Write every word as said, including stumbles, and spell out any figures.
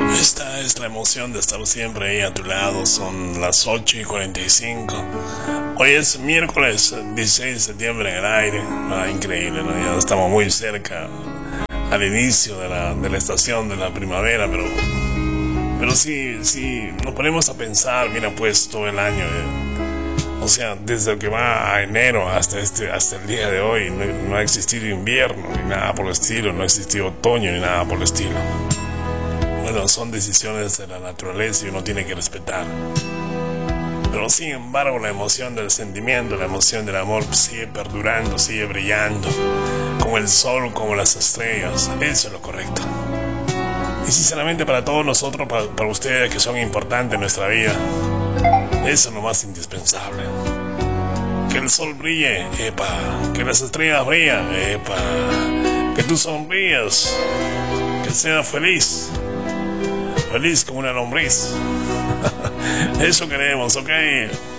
Esta es la emoción de estar siempre ahí a tu lado. Son las ocho y cuarenta y cinco. Hoy es miércoles dieciséis de septiembre en el aire. Ah, increíble, ¿no? Ya estamos muy cerca al inicio de la, de la estación de la primavera, pero pero sí, sí, nos ponemos a pensar, mira, pues todo el año, eh, o sea, desde que va a enero hasta este hasta el día de hoy, no, no ha existido invierno ni nada por el estilo, no ha existido otoño ni nada por el estilo. Bueno, son decisiones de la naturaleza y uno tiene que respetar. Pero sin embargo, la emoción del sentimiento, la emoción del amor sigue perdurando, sigue brillando, como el sol, como las estrellas. Eso es lo correcto. Y sinceramente para todos nosotros, para, para ustedes que son importantes en nuestra vida, eso es lo más indispensable. Que el sol brille, epa, que las estrellas brillan, epa, que tú sonrías, que seas feliz. Feliz como una lombriz. Eso queremos, ¿ok?